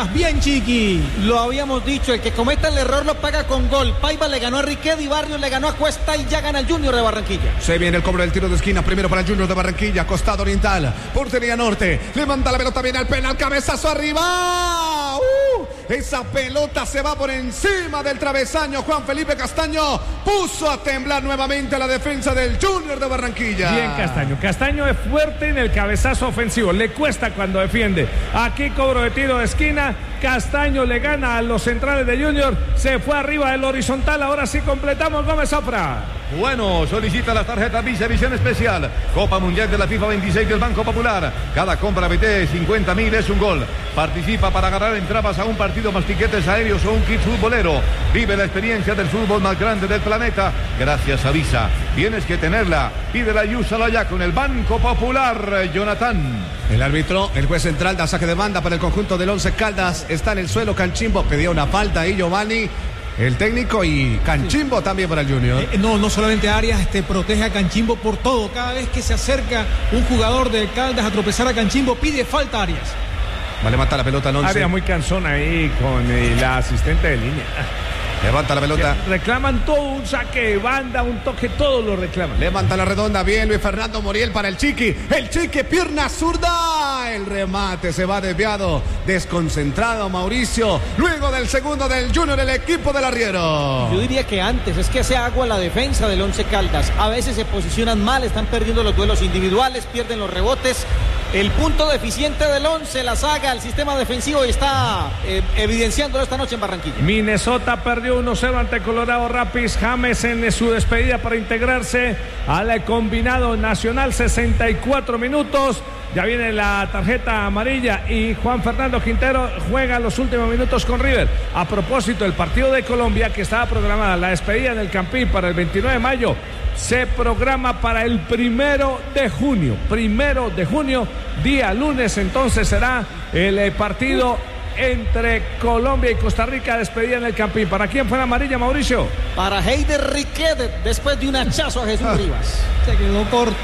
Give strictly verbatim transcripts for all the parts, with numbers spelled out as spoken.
Andas bien, Chiqui. Lo habíamos dicho, el que cometa el error lo paga con gol. Paiva le ganó a Riquelme, Barrios le ganó a Cuesta y ya gana el Junior de Barranquilla. Se viene el cobro del tiro de esquina, primero para el Junior de Barranquilla, costado oriental, portería norte, le manda la pelota, viene al penal, cabezazo arriba. Uh, esa pelota se va por encima del travesaño. Juan Felipe Castaño puso a temblar nuevamente a la defensa del Junior de Barranquilla. Bien Castaño, Castaño es fuerte en el cabezazo ofensivo, le cuesta cuando defiende. Aquí cobro de tiro de esquina, Castaño le gana a los centrales de Junior, se fue arriba del horizontal, ahora sí completamos. Gómez Zafra. Bueno, solicita las tarjetas Visa Visión Especial, Copa Mundial de la FIFA veintiséis del Banco Popular. Cada compra B T cincuenta mil es un gol. Participa para ganar entradas a un partido más tiquetes aéreos o un kit futbolero. Vive la experiencia del fútbol más grande del planeta gracias a Visa. Tienes que tenerla. Pídela y úsala ya con el Banco Popular. Jonathan. El árbitro, el juez central, da saque de banda para el conjunto del Once Caldas. Está en el suelo Canchimbo, pedía una falta ahí Giovanni. El técnico y Canchimbo sí. También para el Junior. Eh, no, no solamente Arias este, protege a Canchimbo por todo. Cada vez que se acerca un jugador de Caldas a tropezar a Canchimbo, pide falta a Arias. Va a levantar la pelota al once. Arias muy cansón ahí con eh, la asistente de línea. Levanta la pelota. Reclaman todo, un saque de banda, un toque, todo lo reclaman. Levanta la redonda, bien Luis Fernando Muriel para el Chiqui. El Chiqui, pierna zurda. El remate se va desviado. Desconcentrado Mauricio. Luego del segundo del Junior, el equipo del arriero. Yo diría que antes, es que hace agua la defensa del Once Caldas. A veces se posicionan mal, están perdiendo los duelos individuales, pierden los rebotes. El punto deficiente del Once, la saga, el sistema defensivo, y está eh, evidenciándolo esta noche en Barranquilla. Minnesota perdió uno cero ante Colorado Rapids. James en su despedida para integrarse al combinado nacional, sesenta y cuatro minutos. Ya viene la tarjeta amarilla y Juan Fernando Quintero juega los últimos minutos con River. A propósito, el partido de Colombia, que estaba programada la despedida en el Campín para el veintinueve de mayo, se programa para el primero de junio. Primero de junio, día lunes, entonces será el partido entre Colombia y Costa Rica, despedida en el Campín. ¿Para quién fue la amarilla, Mauricio? Para Heider Riquelme, después de un hachazo a Jesús Rivas. Se quedó corto.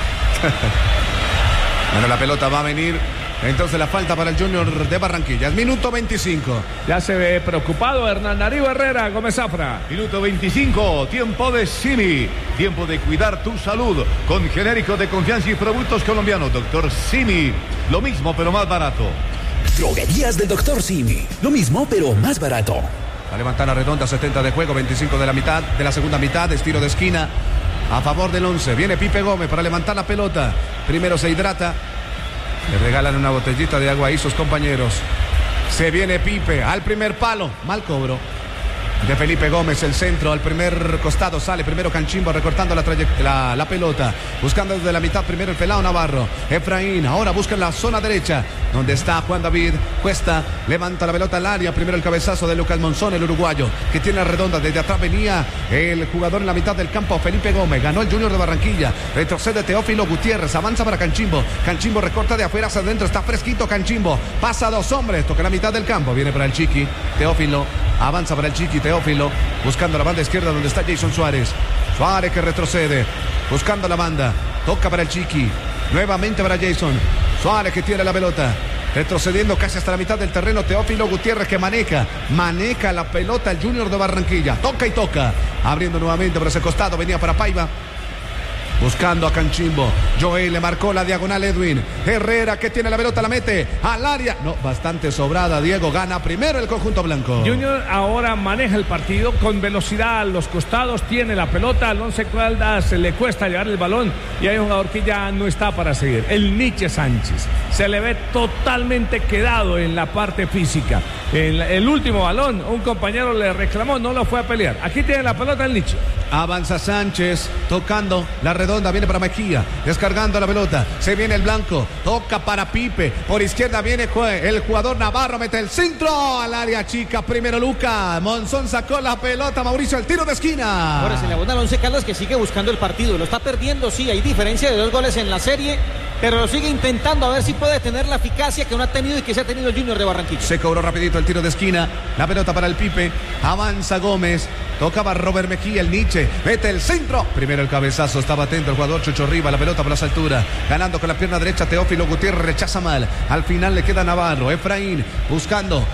Bueno, la pelota va a venir. Entonces la falta para el Junior de Barranquilla. Es minuto veinticinco. Ya se ve preocupado Hernán Darío Herrera. Gómez Zafra. Minuto veinticinco. Tiempo de Simi. Tiempo de cuidar tu salud. Con genérico de confianza y productos colombianos. Doctor Simi. Lo mismo pero más barato. Droguerías del Doctor Simi. Lo mismo pero más barato. Va a levantar la redonda, setenta de juego, veinticinco de la mitad, de la segunda mitad. Estiro de esquina a favor del once. Viene Pipe Gómez para levantar la pelota. Primero se hidrata. Le regalan una botellita de agua ahí sus compañeros. Se viene Pipe al primer palo. Mal cobro de Felipe Gómez, el centro al primer costado. Sale primero Canchimbo recortando la, la, la pelota. Buscando desde la mitad primero el pelado Navarro. Efraín ahora busca en la zona derecha donde está Juan David Cuesta. Levanta la pelota al área. Primero el cabezazo de Lucas Monzón, el uruguayo, que tiene la redonda. Desde atrás venía el jugador en la mitad del campo, Felipe Gómez. Ganó el Junior de Barranquilla. Retrocede Teófilo Gutiérrez. Avanza para Canchimbo. Canchimbo recorta de afuera hacia adentro. Está fresquito Canchimbo. Pasa a dos hombres. Toca la mitad del campo. Viene para el Chiqui. Teófilo. Avanza para el Chiqui. Teófilo. Buscando la banda izquierda donde está Jason Suárez. Suárez que retrocede. Buscando la banda. Toca para el Chiqui. Nuevamente para Jason. Suárez que tiene la pelota. Retrocediendo casi hasta la mitad del terreno. Teófilo Gutiérrez que maneja. Maneja la pelota el Junior de Barranquilla. Toca y toca. Abriendo nuevamente por ese costado. Venía para Paiva. Buscando a Canchimbo. Joel le marcó la diagonal Edwin. Herrera que tiene la pelota, la mete al área. No, bastante sobrada. Diego gana primero el conjunto blanco. Junior ahora maneja el partido con velocidad a los costados. Tiene la pelota. Al Once Caldas se le cuesta llevar el balón. Y hay un jugador que ya no está para seguir. El Nietzsche Sánchez. Se le ve totalmente quedado en la parte física. En el último balón, un compañero le reclamó, no lo fue a pelear. Aquí tiene la pelota el Nietzsche. Avanza Sánchez, tocando la redonda, viene para Mejía, descargando la pelota, se viene el blanco, toca para Pipe, por izquierda viene el jugador Navarro, mete el centro al área chica, primero Luca, Monzón sacó la pelota, Mauricio, el tiro de esquina. Ahora se le abona al Once Caldas que sigue buscando el partido, lo está perdiendo, sí, hay diferencia de dos goles en la serie, pero lo sigue intentando a ver si puede tener la eficacia que no ha tenido y que se ha tenido el Junior de Barranquilla. Se cobró rapidito el tiro de esquina, la pelota para el Pipe, avanza Gómez, tocaba Robert Mejía, el Nietzsche, mete el centro, primero el cabezazo, estaba atento el jugador Chucho Riva, la pelota por las alturas, ganando con la pierna derecha Teófilo Gutiérrez, rechaza mal, al final le queda Navarro, Efraín, buscando